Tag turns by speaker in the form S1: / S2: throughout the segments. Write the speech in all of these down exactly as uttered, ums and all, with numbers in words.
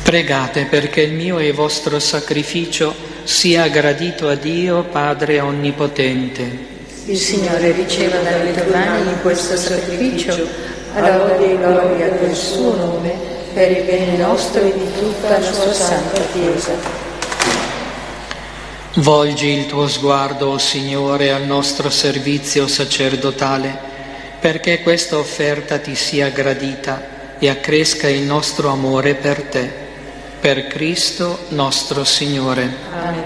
S1: Pregate perché il mio e il vostro sacrificio sia gradito a Dio Padre Onnipotente.
S2: Il Signore riceva dalle tue mani questo sacrificio, alla lode e gloria del suo nome, per il bene nostro e di tutta la sua santa Chiesa.
S1: Volgi il tuo sguardo, o Signore, al nostro servizio sacerdotale, perché questa offerta ti sia gradita e accresca il nostro amore per te. Per Cristo nostro Signore.
S2: Amen.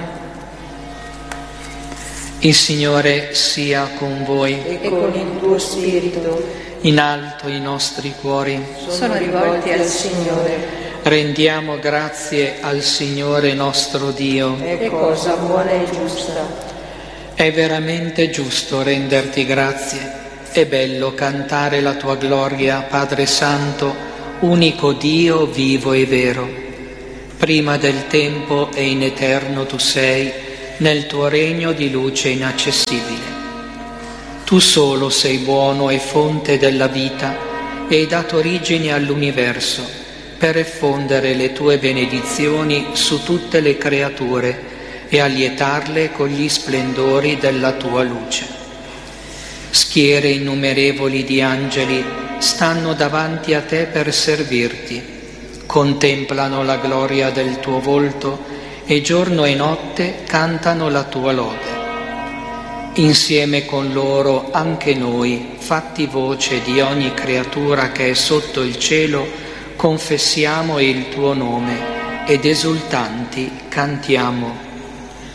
S1: Il Signore sia con voi.
S2: E con il tuo spirito.
S1: In alto i nostri cuori.
S2: Sono rivolti al Signore.
S1: Rendiamo grazie al Signore nostro Dio.
S2: È cosa buona e giusta.
S1: È veramente giusto renderti grazie. È bello cantare la tua gloria, Padre Santo, unico Dio vivo e vero. Prima del tempo e in eterno tu sei, nel tuo regno di luce inaccessibile. Tu solo sei buono e fonte della vita e hai dato origine all'universo per effondere le tue benedizioni su tutte le creature e allietarle con gli splendori della tua luce. Schiere innumerevoli di angeli stanno davanti a te per servirti. Contemplano la gloria del tuo volto e giorno e notte cantano la tua lode. Insieme con loro anche noi, fatti voce di ogni creatura che è sotto il cielo, confessiamo il tuo nome ed esultanti cantiamo.